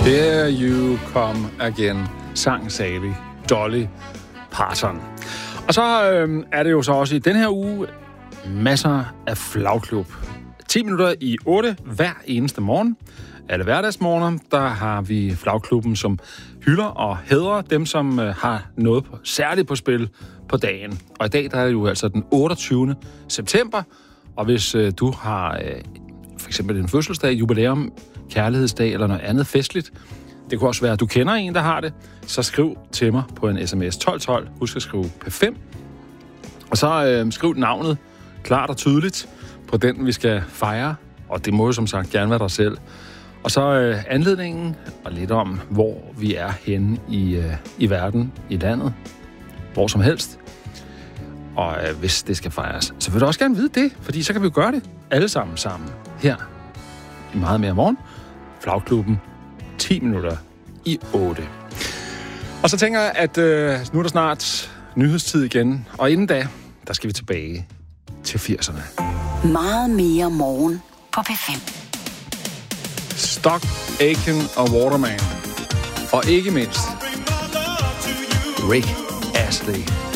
Here you come again, sang salig Dolly Parton. Og så er det jo så også i den her uge masser af flagklub. 10 minutter i 8 hver eneste morgen. Alle hverdagsmorgener, der har vi flagklubben, som hylder og hædrer dem, som har noget særligt på spil på dagen. Og i dag der er det jo altså den 28. september. Og hvis du har for eksempel en fødselsdag, jubilæum, kærlighedsdag eller noget andet festligt, det kunne også være, at du kender en, der har det, så skriv til mig på en sms 1212. Husk at skrive P5. Og så skriv navnet klart og tydeligt på den, vi skal fejre. Og det må jo som sagt gerne være dig selv. Og så anledningen og lidt om, hvor vi er henne i verden, i landet, hvor som helst. Og hvis det skal fejres, så vil du også gerne vide det, fordi så kan vi jo gøre det alle sammen her i Meget Mere Morgen. Flagklubben 10 minutter i 8. Og så tænker jeg, at nu er der snart nyhedstid igen, og inden da, der skal vi tilbage til 80'erne. Meget Mere Morgen på P5. Stock, Aitken og Waterman. Og ikke mindst Rick Astley.